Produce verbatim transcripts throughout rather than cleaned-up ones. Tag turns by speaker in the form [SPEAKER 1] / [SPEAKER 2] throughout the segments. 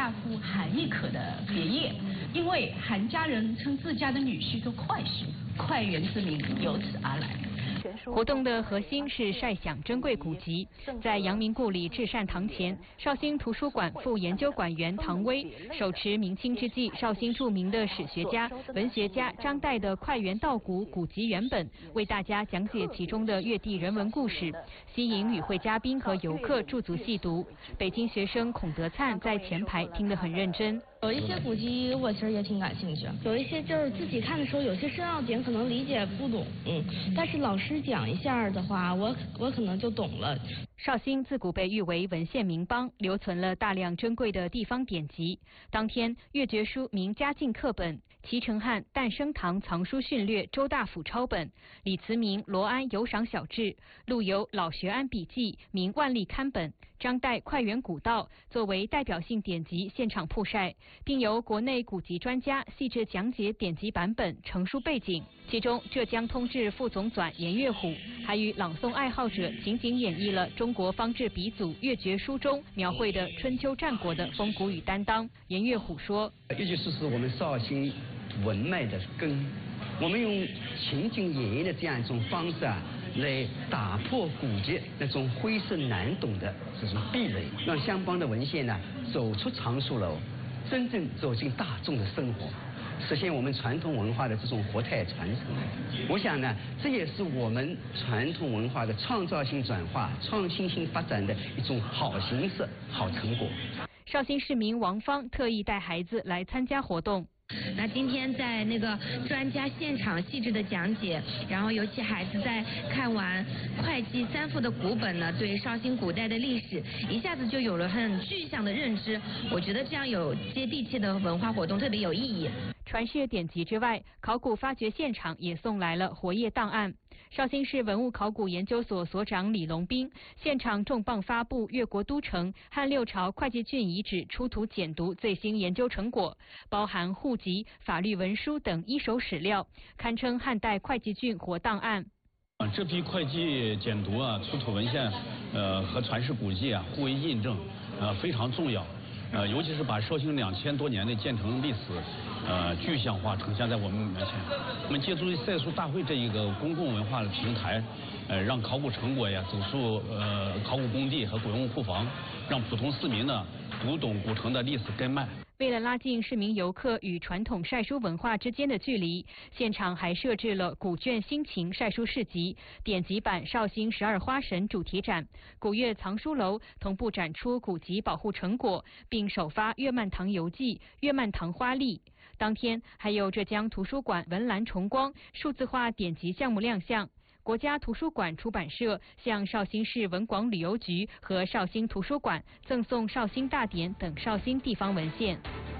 [SPEAKER 1] 大夫韩亦可的别业，因为韩家人称自家的女婿做快婿，快员之名由此而来。
[SPEAKER 2] 活动的核心是晒享珍贵古籍。在阳明故里至善堂前，绍兴图书馆副研究馆员唐威手持明清之际绍兴著名的史学家、文学家张岱的快员道古古籍原本，为大家讲解其中的越地人文故事，吸引与会嘉宾和游客驻足细读。北京学生孔德灿在前排听得很认真。
[SPEAKER 3] 有一些古籍我其实也挺感兴趣，有一些就是自己看的时候，有些深奥点可能理解不懂，嗯，但是老师讲一下的话，我我可能就懂了。
[SPEAKER 2] 绍兴自古被誉为文献名邦，留存了大量珍贵的地方典籍。当天，越绝书名嘉靖课本、齐成汉诞生堂藏书训略周大府抄本、李慈铭罗安游赏小志、陆游老学庵笔记名万历刊本、张岱快员古道作为代表性典籍现场曝晒，并由国内古籍专家细致讲解典籍版本、成书背景。其中，浙江通志副总纂严月虎还与朗诵爱好者情景演绎了中国方志鼻祖越绝书中描绘的春秋战国的风骨与担当。严月虎说：“
[SPEAKER 4] 越绝书是我们绍兴文脉的根，我们用情景演绎的这样一种方式啊，来打破古籍那种晦涩难懂的这种壁垒，让相关的文献呢走出藏书楼，真正走进大众的生活。”实现我们传统文化的这种活态传承，我想呢，这也是我们传统文化的创造性转化、创新性发展的一种好形式、好成果。
[SPEAKER 2] 绍兴市民王芳特意带孩子来参加活动。
[SPEAKER 3] 那今天在那个专家现场细致的讲解，然后尤其孩子在看完会稽三复的古本呢，对绍兴古代的历史一下子就有了很具象的认知。我觉得这样有接地气的文化活动特别有意义。
[SPEAKER 2] 传世典籍之外，考古发掘现场也送来了活页档案。绍兴市文物考古研究所所长李龙斌现场重磅发布越国都城汉六朝会稽郡遗址出土简牍最新研究成果，包含户籍、法律文书等一手史料，堪称汉代会稽郡活档案。
[SPEAKER 5] 啊，这批会稽简牍啊，出土文献，呃和传世古迹啊互为印证，呃非常重要。呃，尤其是把绍兴两千多年的建成历史，呃，具象化呈现在我们面前。我们借助赛书大会这一个公共文化的平台，呃，让考古成果呀走入呃考古工地和古文物库房，让普通市民呢读懂古城的历史根脉。
[SPEAKER 2] 为了拉近市民游客与传统晒书文化之间的距离，现场还设置了古卷新情晒书市集、典籍版绍兴十二花神主题展、古越藏书楼同步展出古籍保护成果，并首发岳曼堂游记、岳曼堂花历。当天还有浙江图书馆文澜重光数字化典籍项目亮相。国家图书馆出版社向绍兴市文广旅游局和绍兴图书馆赠送绍兴大典等绍兴地方文献。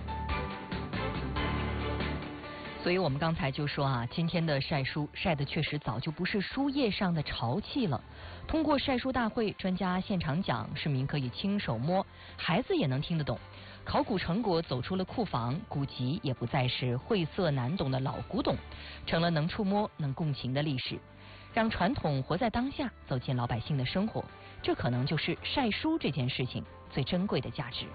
[SPEAKER 6] 所以我们刚才就说啊，今天的晒书晒的确实早就不是书页上的潮气了。通过晒书大会，专家现场讲，市民可以亲手摸，孩子也能听得懂。考古成果走出了库房，古籍也不再是晦涩难懂的老古董，成了能触摸、能共情的历史。让传统活在当下，走进老百姓的生活，这可能就是晒书这件事情最珍贵的价值。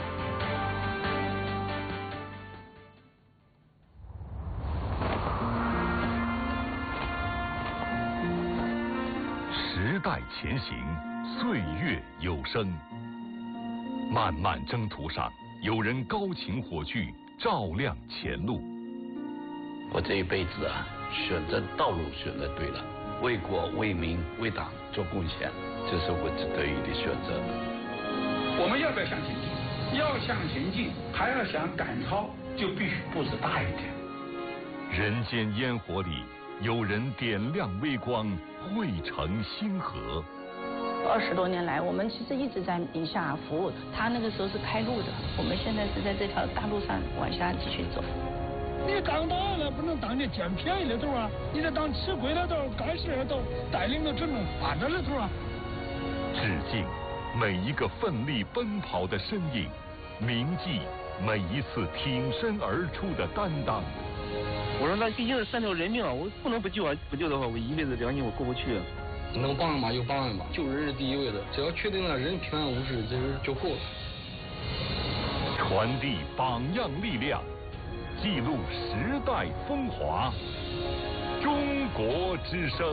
[SPEAKER 7] 时代前行，岁月有声。漫漫征途上，有人高擎火炬，照亮前路。
[SPEAKER 8] 我这一辈子啊，选择道路选择对了。为国为民为党做贡献，这是我得意的选择。
[SPEAKER 9] 我们要不要向前进？要向前进，还要想赶超，就必须步子大一点。
[SPEAKER 7] 人间烟火里，有人点亮微光，汇成星河。
[SPEAKER 10] 二十多年来，我们其实一直在宁夏服务。他那个时候是开路的，我们现在是在这条大路上往下继续走。
[SPEAKER 11] 你当当然了，不能当你捡便宜的头啊！你得当吃亏的头、干事的头，带领着整个发展的头啊！
[SPEAKER 7] 致敬每一个奋力奔跑的身影，铭记每一次挺身而出的担当。
[SPEAKER 12] 我说那毕竟是三条人命啊，我不能不救啊！不救的话，我一辈子良心我过不去啊！
[SPEAKER 13] 能帮人嘛就帮人嘛，救人是第一位的，只要确定了人平安无事，这就够了。
[SPEAKER 7] 传递榜样力量，记录时代风华。中国之声。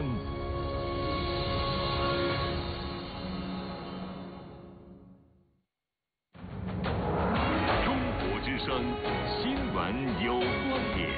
[SPEAKER 7] 中国之声新闻有观点。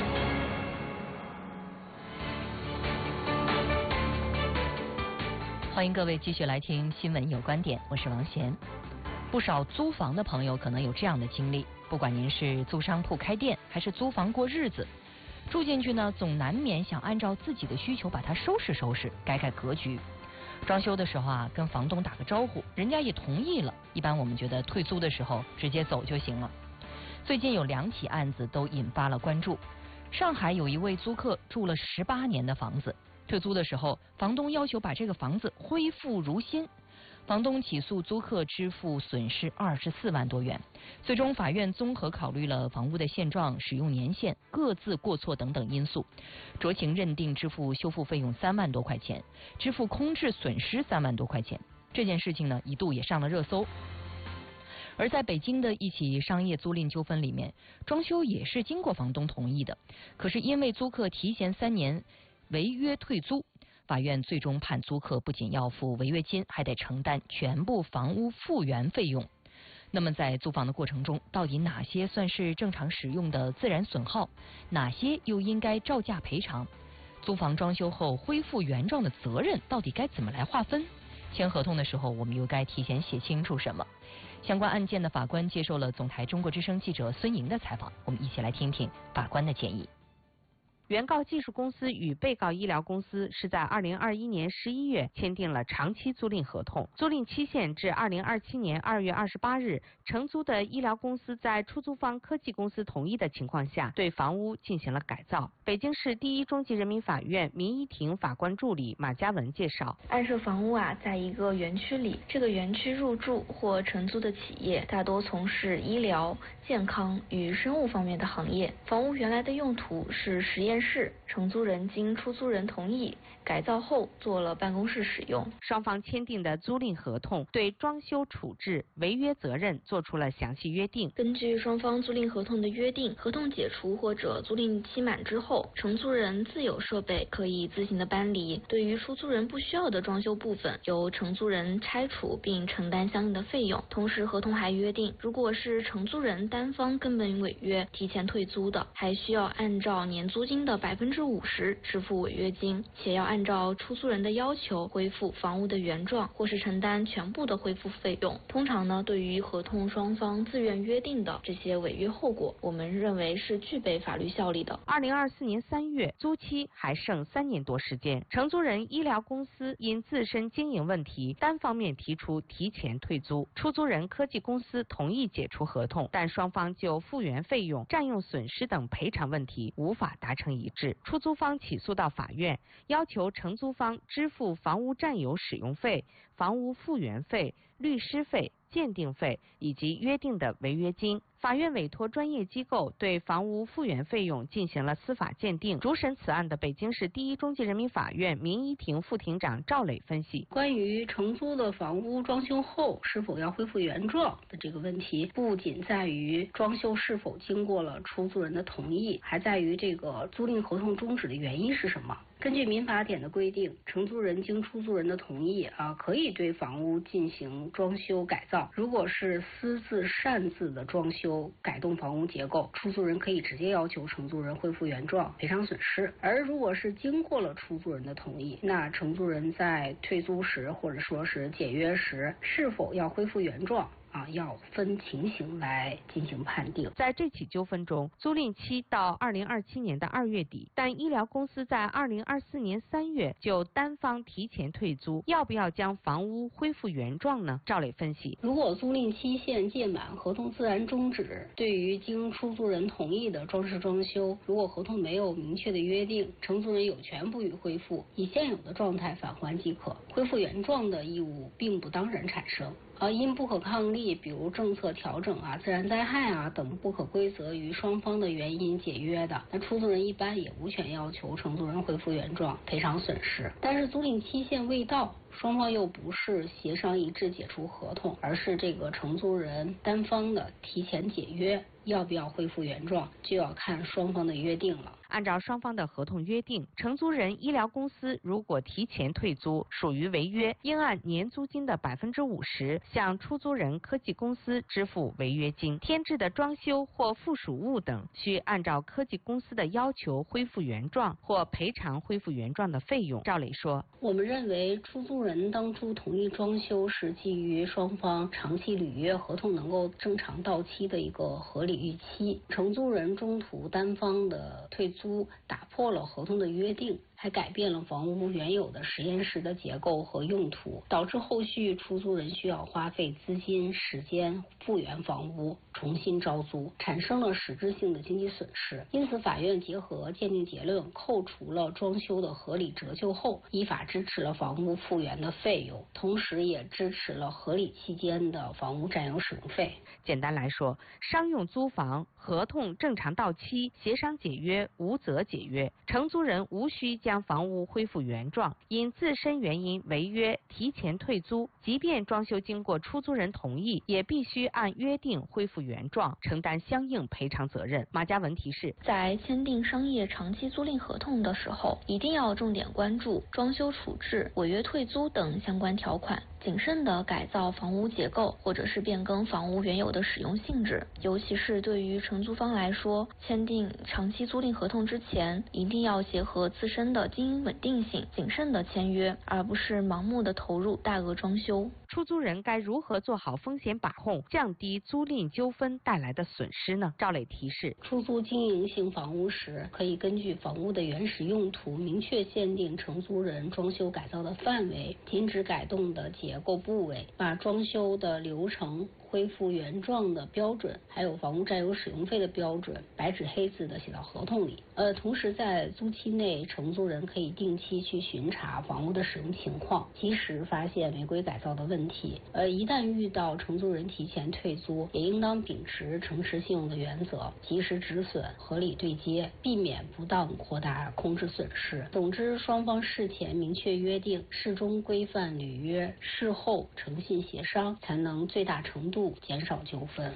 [SPEAKER 6] 欢迎各位继续来听新闻有观点，我是王贤。不少租房的朋友可能有这样的经历，不管您是租商铺开店，还是租房过日子，住进去呢，总难免想按照自己的需求把它收拾收拾，改改格局。装修的时候啊，跟房东打个招呼，人家也同意了。一般我们觉得退租的时候直接走就行了。最近有两起案子都引发了关注。上海有一位租客住了十八年的房子，退租的时候，房东要求把这个房子恢复如新。房东起诉租客支付损失二十四万多元，最终法院综合考虑了房屋的现状、使用年限、各自过错等等因素，酌情认定支付修复费用三万多块钱，支付空置损失三万多块钱。这件事情呢，一度也上了热搜。而在北京的一起商业租赁纠纷里面，装修也是经过房东同意的，可是因为租客提前三年违约退租，法院最终判租客不仅要付违约金，还得承担全部房屋复原费用。那么在租房的过程中，到底哪些算是正常使用的自然损耗，哪些又应该照价赔偿？租房装修后恢复原状的责任到底该怎么来划分？签合同的时候，我们又该提前写清楚什么？相关案件的法官接受了总台中国之声记者孙莹的采访，我们一起来听听法官的建议。
[SPEAKER 14] 原告技术公司与被告医疗公司是在二零二一年十一月签订了长期租赁合同，租赁期限至二零二七年二月二十八日。承租的医疗公司在出租方科技公司同意的情况下，对房屋进行了改造。北京市第一中级人民法院民一庭法官助理马嘉文介绍，
[SPEAKER 15] 案涉房屋啊，在一个园区里，这个园区入驻或承租的企业大多从事医疗、健康与生物方面的行业。房屋原来的用途是实验室，承租人经出租人同意改造后做了办公室使用。
[SPEAKER 14] 双方签订的租赁合同对装修处置、违约责任做出了详细约定。
[SPEAKER 15] 根据双方租赁合同的约定，合同解除或者租赁期满之后，承租人自有设备可以自行的搬离。对于出租人不需要的装修部分，由承租人拆除并承担相应的费用。同时，合同还约定，如果是承租人单方根本违约提前退租的，还需要按照年租金的百分之五十支付违约金，且要按照出租人的要求恢复房屋的原状，或是承担全部的恢复费用。通常呢，对于合同双方自愿约定的这些违约后果，我们认为是具备法律效力的。
[SPEAKER 14] 二零二四年三月，租期还剩三年多时间，承租人医疗公司因自身经营问题，单方面提出提前退租，出租人科技公司同意解除合同，但双方就复原费用、占用损失等赔偿问题无法达成一致。出租方起诉到法院，要求承租方支付房屋占有使用费、房屋复原费、律师费、鉴定费以及约定的违约金。法院委托专业机构对房屋复原费用进行了司法鉴定。主审此案的北京市第一中级人民法院民一庭副庭长赵磊分析，
[SPEAKER 16] 关于承租的房屋装修后是否要恢复原状的这个问题，不仅在于装修是否经过了出租人的同意，还在于这个租赁合同终止的原因是什么。根据民法典的规定，承租人经出租人的同意啊，可以对房屋进行装修改造。如果是私自擅自的装修改动房屋结构，出租人可以直接要求承租人恢复原状，赔偿损失。而如果是经过了出租人的同意，那承租人在退租时或者说是解约时，是否要恢复原状啊，要分情形来进行判定。
[SPEAKER 14] 在这起纠纷中，租赁期到二零二七年的二月底，但医疗公司在二零二四年三月就单方提前退租，要不要将房屋恢复原状呢？赵磊分析，
[SPEAKER 16] 如果租赁期限届满，合同自然终止。对于经出租人同意的装饰装修，如果合同没有明确的约定，承租人有权不予恢复，以现有的状态返还即可。恢复原状的义务并不当然产生。而因不可抗力，比如政策调整啊、自然灾害啊等不可归责于双方的原因解约的，那出租人一般也无权要求承租人恢复原状、赔偿损失。但是租赁期限未到， 双方又不是协商一致解除合同，而是这个承租人单方的提前解约，要不要恢复原状，就要看双方的约定了。
[SPEAKER 14] 按照双方的合同约定，承租人医疗公司如果提前退租，属于违约，应按年租金的百分之五十向出租人科技公司支付违约金。添置的装修或附属物等，需按照科技公司的要求恢复原状或赔偿恢复原状的费用。赵磊说，
[SPEAKER 16] 我们认为出租人当初同意装修是基于双方长期履约合同能够正常到期的一个合理预期，承租人中途单方的退租租打破了合同的约定，还改变了房屋原有的实验室的结构和用途，导致后续出租人需要花费资金、时间复原房屋，重新招租，产生了实质性的经济损失。因此，法院结合鉴定结论，扣除了装修的合理折旧后，依法支持了房屋复原的费用，同时也支持了合理期间的房屋占有使用费。
[SPEAKER 14] 简单来说，商用租房合同正常到期，协商解约，无责解约，承租人无需将房屋恢复原状，因自身原因违约提前退租，即便装修经过出租人同意，也必须按约定恢复原状，承担相应赔偿责任。马嘉文提示，
[SPEAKER 15] 在签订商业长期租赁合同的时候，一定要重点关注装修处置、违约退租等相关条款，谨慎地改造房屋结构，或者是变更房屋原有的使用性质。尤其是对于承租方来说，签订长期租赁合同之前，一定要结合自身的经营稳定性，谨慎地签约，而不是盲目的投入大额装修。
[SPEAKER 14] 出租人该如何做好风险把控，降低租赁纠纷带来的损失呢？赵磊提示，
[SPEAKER 16] 出租经营性房屋时，可以根据房屋的原始用途，明确限定承租人装修改造的范围，停止改动的结构部位，把装修的流程、恢复原状的标准，还有房屋占有使用费的标准，白纸黑字的写到合同里。呃，同时在租期内，承租人可以定期去巡查房屋的使用情况，及时发现违规改造的问题。呃，一旦遇到承租人提前退租，也应当秉持诚实信用的原则，及时止损，合理对接，避免不当扩大空置损失。总之，双方事前明确约定，事中规范履约，事后诚信协商，才能最大程度减少纠纷。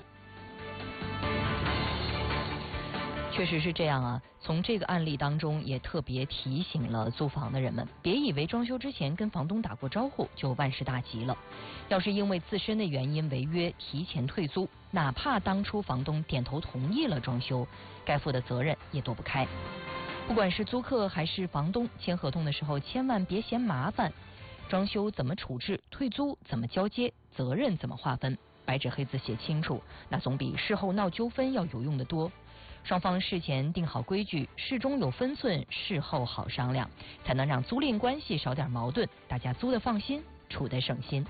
[SPEAKER 6] 确实是这样啊，从这个案例当中也特别提醒了租房的人们，别以为装修之前跟房东打过招呼就万事大吉了。要是因为自身的原因违约提前退租，哪怕当初房东点头同意了装修，该负的责任也躲不开。不管是租客还是房东，签合同的时候千万别嫌麻烦，装修怎么处置，退租怎么交接，责任怎么划分，白纸黑字写清楚，那总比事后闹纠纷要有用得多。双方事前定好规矩，事中有分寸，事后好商量，才能让租赁关系少点矛盾，大家租得放心，处得省心。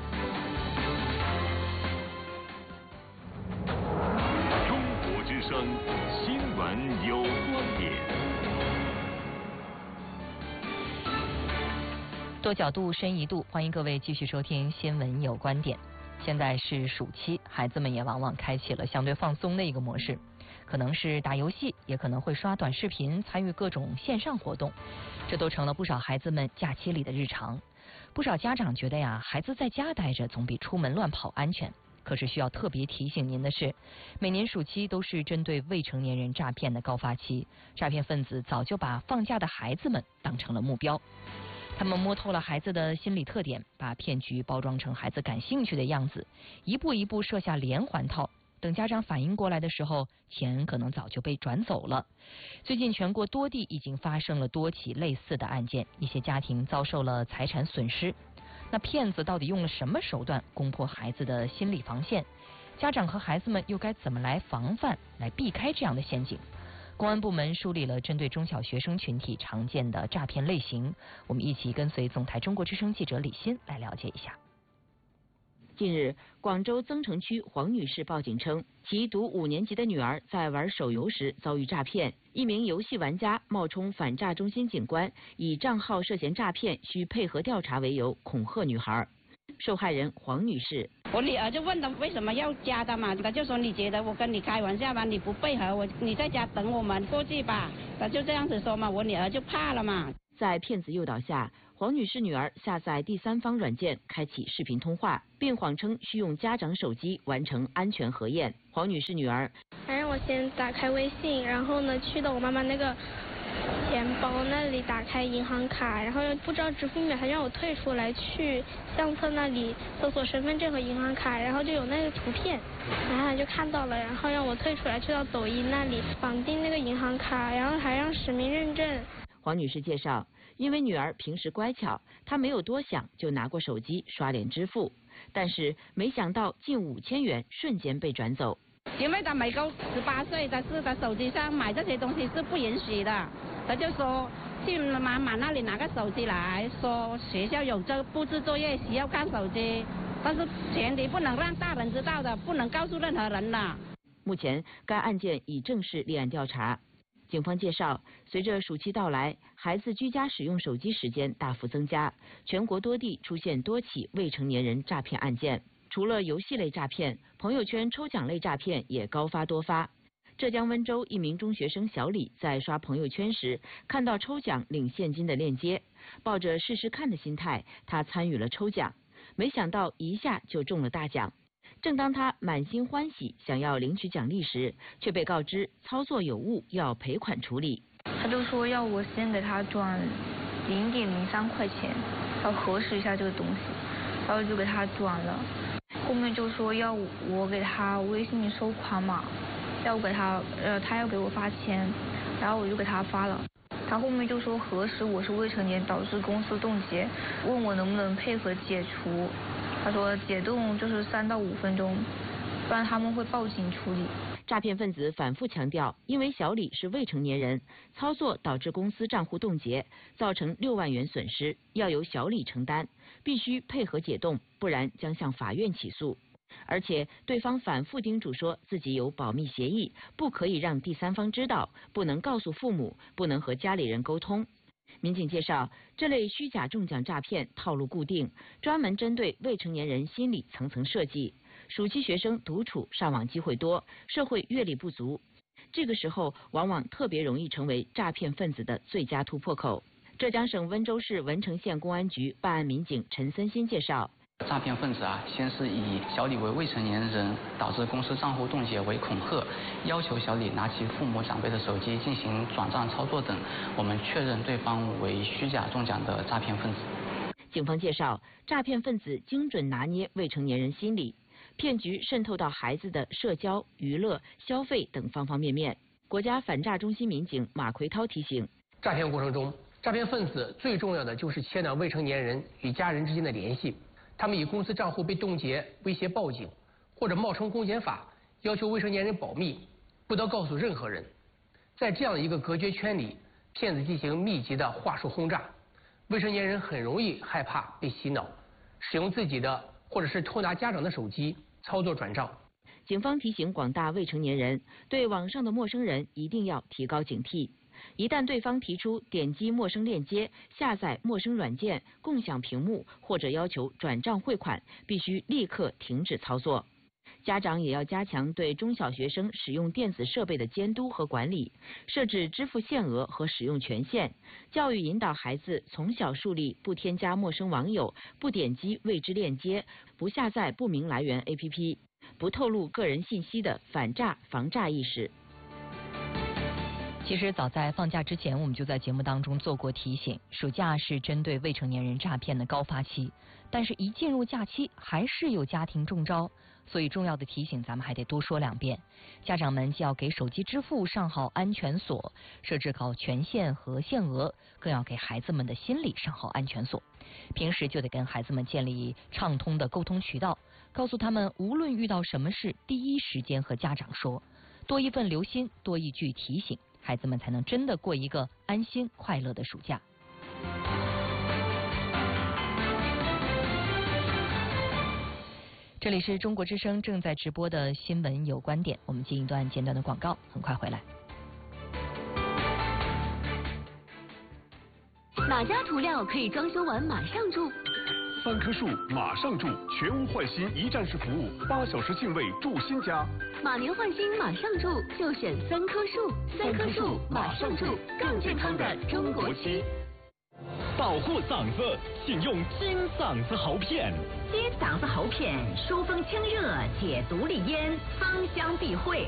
[SPEAKER 7] 中国之声新闻有观点，
[SPEAKER 6] 多角度深一度，欢迎各位继续收听新闻有观点。现在是暑期，孩子们也往往开启了相对放松的一个模式，可能是打游戏，也可能会刷短视频，参与各种线上活动，这都成了不少孩子们假期里的日常。不少家长觉得呀，孩子在家待着总比出门乱跑安全。可是需要特别提醒您的是，每年暑期都是针对未成年人诈骗的高发期，诈骗分子早就把放假的孩子们当成了目标。他们摸透了孩子的心理特点，把骗局包装成孩子感兴趣的样子，一步一步设下连环套。等家长反应过来的时候，钱可能早就被转走了。最近全国多地已经发生了多起类似的案件，一些家庭遭受了财产损失。那骗子到底用了什么手段攻破孩子的心理防线？家长和孩子们又该怎么来防范，来避开这样的陷阱？公安部门梳理了针对中小学生群体常见的诈骗类型，我们一起跟随总台中国之声记者李欣来了解一下。
[SPEAKER 17] 近日，广州增城区黄女士报警称，其读五年级的女儿在玩手游时遭遇诈骗，一名游戏玩家冒充反诈中心警官，以账号涉嫌诈骗需配合调查为由恐吓女孩。受害人黄女士，
[SPEAKER 18] 我女儿就问他为什么要加的嘛，他就说你觉得我跟你开玩笑吗？你不配合我，你在家等我们过去吧，他就这样子说嘛，我女儿就怕了嘛。
[SPEAKER 17] 在骗子诱导下，黄女士女儿下载第三方软件，开启视频通话，并谎称需用家长手机完成安全核验。黄女士女儿
[SPEAKER 19] 还让我先打开微信，然后呢去到我妈妈那个钱包那里打开银行卡，然后又不知道支付密码，还让我退出来去相册那里搜索身份证和银行卡，然后就有那个图片，然后就看到了，然后让我退出来去到抖音那里绑定那个银行卡，然后还让实名认证。
[SPEAKER 17] 黄女士介绍，因为女儿平时乖巧，她没有多想就拿过手机刷脸支付，但是没想到近五千元瞬间被转走。
[SPEAKER 18] 因为他没够十八岁，但是他手机上买这些东西是不允许的。他就说去妈妈那里拿个手机来，说学校有这布置作业需要看手机，但是前提不能让大人知道的，不能告诉任何人的。
[SPEAKER 17] 目前该案件已正式立案调查。警方介绍，随着暑期到来，孩子居家使用手机时间大幅增加，全国多地出现多起未成年人诈骗案件。除了游戏类诈骗，朋友圈抽奖类诈骗也高发多发。浙江温州一名中学生小李在刷朋友圈时，看到抽奖领现金的链接，抱着试试看的心态，他参与了抽奖，没想到一下就中了大奖。正当他满心欢喜想要领取奖励时，却被告知操作有误，要赔款处理。
[SPEAKER 20] 他就说要我先给他转零点零三块钱，要核实一下这个东西，然后就给他转了。后面就说要我给他微信收款码，要我给他呃他要给我发钱，然后我就给他发了。他后面就说核实我是未成年导致公司冻结，问我能不能配合解除。他说解冻就是三到五分钟，不然他们会报警处理。
[SPEAKER 17] 诈骗分子反复强调，因为小李是未成年人，操作导致公司账户冻结，造成六万元损失，要由小李承担，必须配合解冻，不然将向法院起诉。而且对方反复叮嘱说自己有保密协议，不可以让第三方知道，不能告诉父母，不能和家里人沟通。民警介绍，这类虚假中奖诈骗套路固定，专门针对未成年人心理层层设计。暑期学生独处上网机会多，社会阅历不足，这个时候往往特别容易成为诈骗分子的最佳突破口。浙江省温州市文成县公安局办案民警陈森新介绍，
[SPEAKER 21] 诈骗分子啊，先是以小李为未成年人，导致公司账户冻结为恐吓，要求小李拿起父母长辈的手机进行转账操作等，我们确认对方为虚假中奖的诈骗分子。
[SPEAKER 17] 警方介绍，诈骗分子精准拿捏未成年人心理，骗局渗透到孩子的社交、娱乐、消费等方方面面。国家反诈中心民警马奎涛提醒，
[SPEAKER 22] 诈骗过程中，诈骗分子最重要的就是切断未成年人与家人之间的联系。他们以公司账户被冻结威胁报警，或者冒充公检法要求未成年人保密，不得告诉任何人。在这样的一个隔绝圈里，骗子进行密集的话术轰炸，未成年人很容易害怕被洗脑，使用自己的或者是偷拿家长的手机操作转账。
[SPEAKER 17] 警方提醒广大未成年人，对网上的陌生人一定要提高警惕。一旦对方提出点击陌生链接、下载陌生软件、共享屏幕或者要求转账汇款，必须立刻停止操作。家长也要加强对中小学生使用电子设备的监督和管理，设置支付限额和使用权限，教育引导孩子从小树立不添加陌生网友、不点击未知链接、不下载不明来源 A P P、不透露个人信息的反诈防诈意识。
[SPEAKER 6] 其实早在放假之前，我们就在节目当中做过提醒，暑假是针对未成年人诈骗的高发期，但是一进入假期还是有家庭中招，所以重要的提醒咱们还得多说两遍。家长们既要给手机支付上好安全锁，设置好权限和限额，更要给孩子们的心理上好安全锁。平时就得跟孩子们建立畅通的沟通渠道，告诉他们无论遇到什么事，第一时间和家长说，多一份留心，多一句提醒，孩子们才能真的过一个安心快乐的暑假。这里是中国之声正在直播的新闻有观点，我们进一段简短的广告，很快回来。
[SPEAKER 23] 哪家涂料可以装修完马上住？
[SPEAKER 24] 三棵树马上住，全屋换新一站式服务，八小时净位住新家。
[SPEAKER 23] 马年换新马上住，就选三棵树。三棵树马上住，更健康的中国漆。
[SPEAKER 1] 保护嗓子，请用金嗓子喉片。
[SPEAKER 3] 金嗓子喉片疏风清热，解毒利咽，芳香避秽。